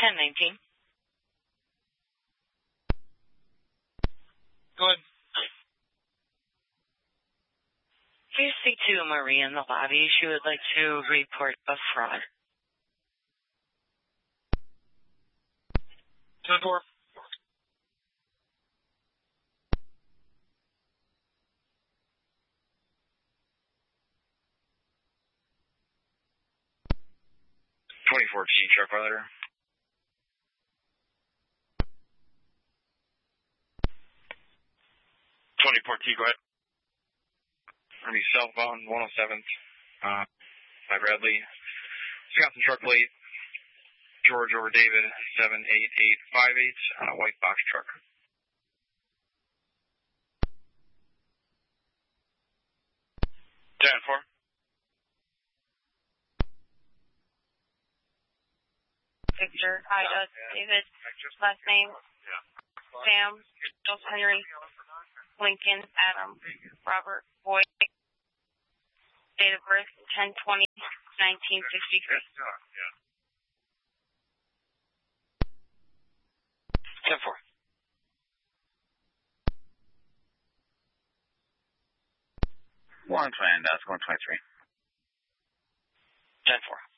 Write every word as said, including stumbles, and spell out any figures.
ten nineteen. Go ahead. Please speak to Marie in the lobby. She would like to report a fraud. ten four. twenty-four T, truck brother. twenty-four T, go ahead. Gonna be southbound one oh seventh, uh, by Bradley. Wisconsin truck plate, George over David, seven eight eight five eight, on a white box truck. ten four. Victor, Ida, David, last name, Sam, Joseph Henry, Lincoln, Adam, Robert, Boyd, date of birth, ten twenty nineteen fifty-three. ten four. One plan, that's one twenty-three. ten four.